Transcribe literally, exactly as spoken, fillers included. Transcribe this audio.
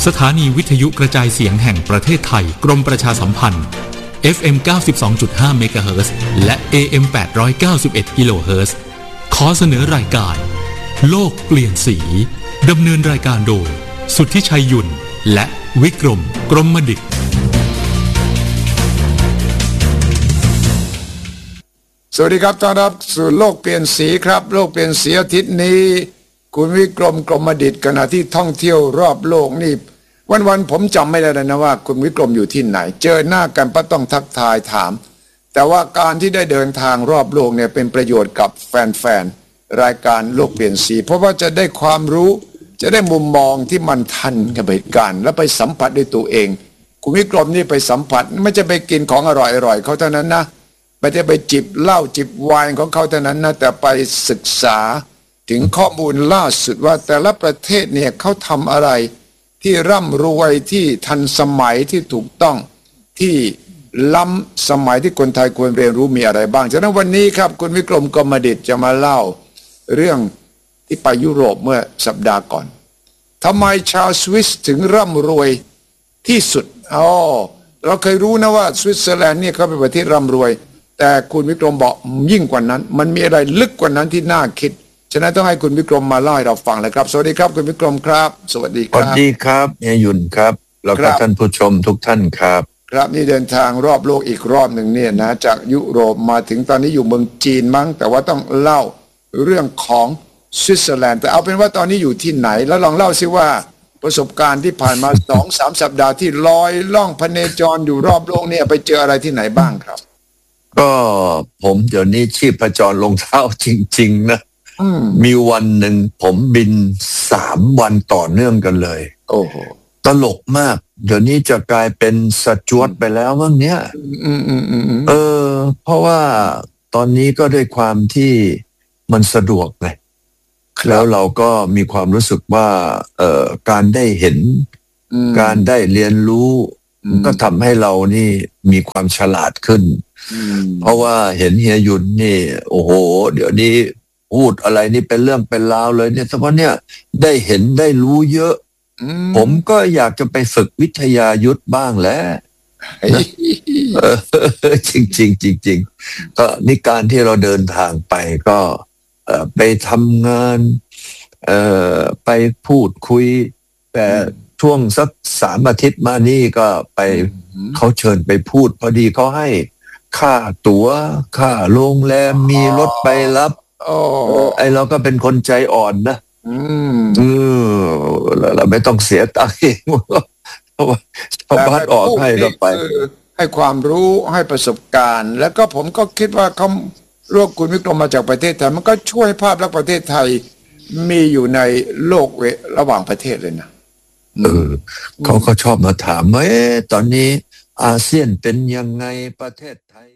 สถานีวิทยุกระจายเสียงแห่งประเทศไทยกรมประชาสัมพันธ์ เอฟ เอ็ม เก้าสิบสองจุดห้า เมกะเฮิรตซ์ และ เอ เอ็ม แปดร้อยเก้าสิบเอ็ด กิโลเฮิรตซ์ ขอเสนอรายการโลกเปลี่ยนสีดำเนินรายการโดยสุทธิชัยยุ่นและวิกรมกรมดิษฐ์สวัสดีครับต้อนรับสู่โลกเปลี่ยนสีครับโลกเปลี่ยนสีอาทิตย์นี้คุณวิกรมกรมดิษฐ์ขณะที่ท่องเที่ยวรอบโลกนี่วันๆผมจำไม่ได้เลยนะว่าคุณวิกรมอยู่ที่ไหนเจอหน้ากันก็ต้องทักทายถามแต่ว่าการที่ได้เดินทางรอบโลกเนี่ยเป็นประโยชน์กับแฟนๆรายการโลกเปลี่ยนสีเพราะว่าจะได้ความรู้จะได้มุมมองที่มันทันกับเหตุการณ์และไปสัมผัสด้วยตัวเองคุณวิกรมนี่ไปสัมผัสไม่จะไปกินของอร่อยๆเขาเท่านั้นนะไม่ได้ไปจิบเหล้าจิบไวน์ของเขาเท่านั้นนะแต่ไปศึกษาถึงข้อมูลล่าสุดว่าแต่ละประเทศเนี่ยเขาทำอะไรที่ร่ำรวยที่ทันสมัยที่ถูกต้องที่ล้ำสมัยที่คนไทยควรเรียนรู้มีอะไรบ้างฉะนั้นวันนี้ครับคุณวิกรมกรมดิษฐ์จะมาเล่าเรื่องที่ไปยุโรปเมื่อสัปดาห์ก่อนทำไมชาวสวิสถึงร่ำรวยที่สุดอ๋อเราเคยรู้นะว่าสวิตเซอร์แลนด์เนี่ยเขาเป็นประเทศร่ำรวยแต่คุณวิกรมบอกยิ่งกว่านั้นมันมีอะไรลึกกว่านั้นที่น่าคิดฉะนั้นต้องให้คุณวิกรมมาเล่าให้เราฟังเลยครับสวัสดีครับคุณวิกรมครับสวัสดีครับสวัสดีครับเฮียยุ่นครับแล้วก็ท่านผู้ชมทุกท่านครับครับนี่เดินทางรอบโลกอีกรอบหนึ่งเนี่ยนะจากยุโรปมาถึงตอนนี้อยู่เมืองจีนมั้งแต่ว่าต้องเล่าเรื่องของสวิตเซอร์แลนด์แต่เอาเป็นว่าตอนนี้อยู่ที่ไหนแล้วลองเล่าสิว่าประสบการณ์ที่ผ่านมา สองสาม สัปดาห์ที่ลอยล่องพเนจรอยู่รอบโลกเนี่ยไปเจออะไรที่ไหนบ้างครับก็ผมเดี๋ยวนี้ชีพจรลงเท้าจริงๆนะมีวันหนึ่งผมบินสามวันต่อเนื่องกันเลยโอ้โหตลกมากเดี๋ยวนี้จะกลายเป็นสจวตไปแล้วมั้งเนี้ยเออเพราะว่าตอนนี้ก็ด้วยความที่มันสะดวกไงแล้วเราก็มีความรู้สึกว่าเอ่อการได้เห็นการได้เรียนรู้ก็ทำให้เรานี่มีความฉลาดขึ้นเพราะว่าเห็นเฮียยุ่นนี่โอ้โหเดี๋ยวนี้พูดอะไรนี่เป็นเรื่องเป็นราวเลยเนี่ยแต่ว่าเนี่ยได้เห็นได้รู้เยอะผมก็อยากจะไปฝึกวิทยายุทธบ้างแล้วจริงจริงจริงๆก็นี่การที่เราเดินทางไปก็ไปทำงานไปพูดคุยแต่ช่วงสักสามอาทิตย์มานี่ก็ไปเขาเชิญไปพูดพอดีเขาให้ค่าตั๋วค่าโรงแรมมีรถไปรับไอเราก็เป็นคนใจอ่อนนะอืมเออเราไม่ต้องเสียตังค์เองเพราะว่าชาวบ้านออกให้ก็ไปให้ความรู้ให้ประสบการณ์แล้วก็ผมก็คิดว่าเขารวบคุณวิกรมมาจากประเทศไทยมันก็ช่วยภาพลักษณ์ประเทศไทยมีอยู่ในโลกเวระหว่างประเทศเลยนะเออเขาก็ชอบมาถามว่าเอ๊ะตอนนี้อาเซียนเป็นยังไงประเทศไทย